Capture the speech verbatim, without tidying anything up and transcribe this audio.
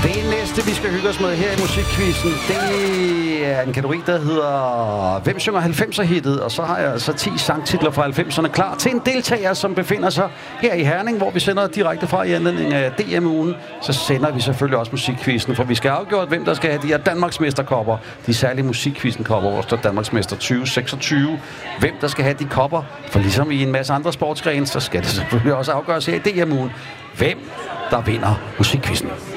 Det næste, vi skal hygge os med her i musikquizzen, det er en kategori, der hedder Hvem synger halvfemser-hittet? Og så har jeg altså ti sangtitler fra halvfemserne klar til en deltager, som befinder sig her i Herning, hvor vi sender direkte fra i anledning af D M-ugen. Så sender vi selvfølgelig også musikquizzen, for vi skal afgøre, hvem der skal have de her Danmarksmesterkopper. De særlige musikquizzen-kopper, hvor der står Danmarksmester tyve seksogtyve. Hvem der skal have de kopper, for ligesom i en masse andre sportsgrene, så skal det selvfølgelig også afgøres her i D M-ugen. Hvem der vinder musikquizzen.